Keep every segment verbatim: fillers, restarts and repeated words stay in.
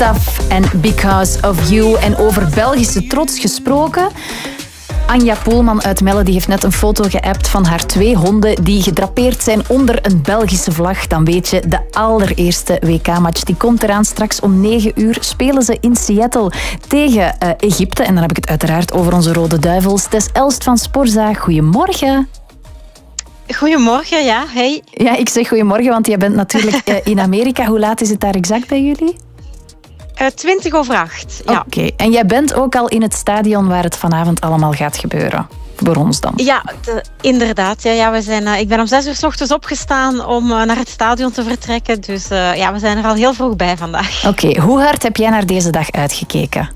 Stuff en Because of You. En over Belgische trots gesproken. Anja Poelman uit Melle die heeft net een foto geappt van haar twee honden die gedrapeerd zijn onder een Belgische vlag. Dan weet je, de allereerste W K-match die komt eraan. Straks om negen uur spelen ze in Seattle tegen uh, Egypte. En dan heb ik het uiteraard over onze Rode Duivels. Tess Elst van Sporza, goedemorgen. Goedemorgen, ja. Hey. Ja, ik zeg goedemorgen, want jij bent natuurlijk uh, in Amerika. Hoe laat is het daar exact bij jullie? Uh, twintig over acht, ja. Oké, okay. En jij bent ook al in het stadion waar het vanavond allemaal gaat gebeuren. Voor ons dan. Ja, de, inderdaad. Ja, ja, we zijn, uh, ik ben om zes uur 's ochtends opgestaan om uh, naar het stadion te vertrekken. Dus uh, ja, we zijn er al heel vroeg bij vandaag. Oké, okay. Hoe hard heb jij naar deze dag uitgekeken?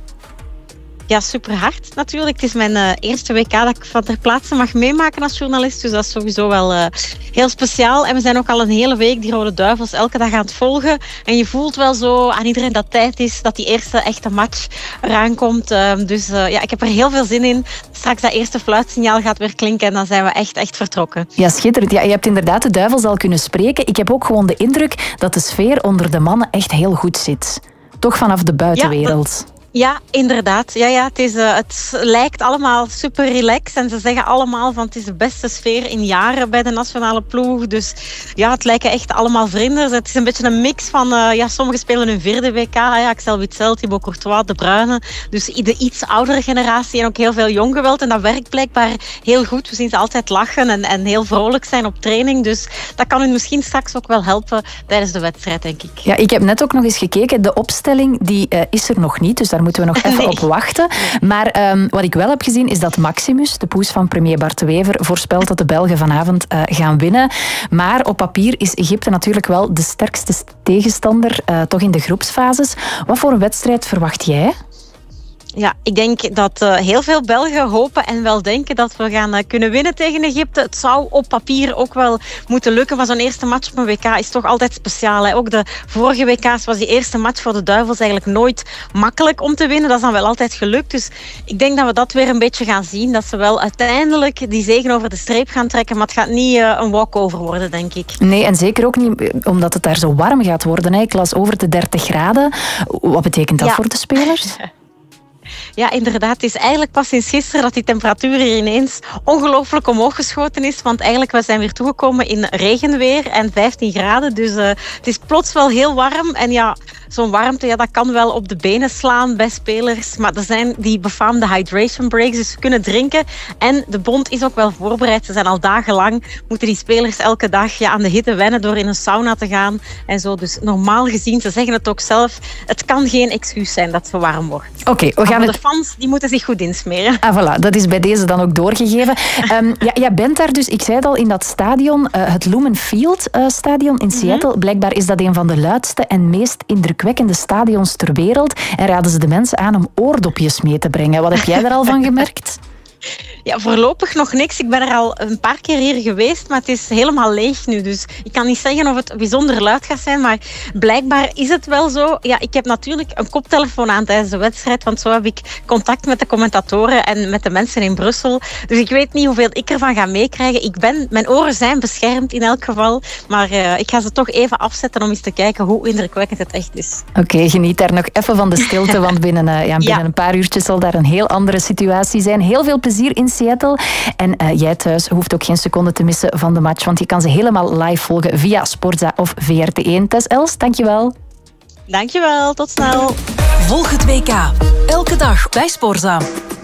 Ja, super hard natuurlijk. Het is mijn uh, eerste W K dat ik van ter plaatse mag meemaken als journalist. Dus dat is sowieso wel uh, heel speciaal. En we zijn ook al een hele week die Rode Duivels elke dag aan het volgen. En je voelt wel zo aan iedereen dat tijd is dat die eerste echte match eraan komt. Uh, dus uh, ja, ik heb er heel veel zin in. Straks dat eerste fluitsignaal gaat weer klinken en dan zijn we echt, echt vertrokken. Ja, schitterend. Ja, je hebt inderdaad de Duivels al kunnen spreken. Ik heb ook gewoon de indruk dat de sfeer onder de mannen echt heel goed zit. Toch vanaf de buitenwereld. Ja, Ja, inderdaad. Ja, ja, het, is, uh, het lijkt allemaal super relaxed. En ze zeggen allemaal van het is de beste sfeer in jaren bij de nationale ploeg. Dus ja, het lijken echt allemaal vrienden. Het is een beetje een mix van... Uh, ja, sommigen spelen hun vierde W K. Ja, Axel Witsel, Thibaut Courtois, De Bruyne. Dus de iets oudere generatie en ook heel veel jong geweld. En dat werkt blijkbaar heel goed. We zien ze altijd lachen en, en heel vrolijk zijn op training. Dus dat kan hun misschien straks ook wel helpen tijdens de wedstrijd, denk ik. Ja, ik heb net ook nog eens gekeken. De opstelling die, uh, is er nog niet. Dus daar moeten we nog even nee. op wachten. Maar um, wat ik wel heb gezien is dat Maximus, de poes van premier Bart de Wever, voorspelt dat de Belgen vanavond uh, gaan winnen. Maar op papier is Egypte natuurlijk wel de sterkste tegenstander, uh, toch in de groepsfases. Wat voor een wedstrijd verwacht jij? Ja, ik denk dat uh, heel veel Belgen hopen en wel denken dat we gaan uh, kunnen winnen tegen Egypte. Het zou op papier ook wel moeten lukken, maar zo'n eerste match op een W K is toch altijd speciaal. Hè? Ook de vorige W K's was die eerste match voor de Duivels eigenlijk nooit makkelijk om te winnen. Dat is dan wel altijd gelukt. Dus ik denk dat we dat weer een beetje gaan zien. Dat ze wel uiteindelijk die zegen over de streep gaan trekken, maar het gaat niet uh, een walkover worden, denk ik. Nee, en zeker ook niet omdat het daar zo warm gaat worden. Hè? Ik las over de dertig graden. Wat betekent dat ja. voor de spelers? Ja, inderdaad. Het is eigenlijk pas sinds gisteren dat die temperatuur hier ineens ongelooflijk omhoog geschoten is. Want eigenlijk, we zijn weer toegekomen in regenweer en vijftien graden. Dus uh, het is plots wel heel warm. En ja, zo'n warmte, ja, dat kan wel op de benen slaan bij spelers. Maar er zijn die befaamde hydration breaks, dus ze kunnen drinken. En de bond is ook wel voorbereid. Ze zijn al dagenlang, moeten die spelers elke dag ja, aan de hitte wennen door in een sauna te gaan. En zo, dus normaal gezien, ze zeggen het ook zelf, het kan geen excuus zijn dat het zo warm wordt. Oké, okay, we gaan het... de fans die moeten zich goed insmeren. Ah, voilà, dat is bij deze dan ook doorgegeven. Um, ja, jij bent daar dus, ik zei het al, in dat stadion, uh, het Lumen Field uh, stadion in Seattle. Mm-hmm. Blijkbaar is dat een van de luidste en meest indrukwekkende stadions ter wereld. En raden ze de mensen aan om oordopjes mee te brengen. Wat heb jij er al van gemerkt? Ja, voorlopig nog niks. Ik ben er al een paar keer hier geweest, maar het is helemaal leeg nu. Dus ik kan niet zeggen of het bijzonder luid gaat zijn, maar blijkbaar is het wel zo. Ja, ik heb natuurlijk een koptelefoon aan tijdens de wedstrijd, want zo heb ik contact met de commentatoren en met de mensen in Brussel. Dus ik weet niet hoeveel ik ervan ga meekrijgen. Ik ben, mijn oren zijn beschermd in elk geval, maar uh, ik ga ze toch even afzetten om eens te kijken hoe indrukwekkend het echt is. Oké, okay, geniet daar nog even van de stilte, want binnen, uh, ja, binnen ja. een paar uurtjes zal daar een heel andere situatie zijn. Heel veel plezier in Seattle. En uh, jij thuis hoeft ook geen seconde te missen van de match, want je kan ze helemaal live volgen via Sporza of V R T één. Tess Elst, dankjewel. Dankjewel, tot snel. Volg het W K. Elke dag bij Sporza.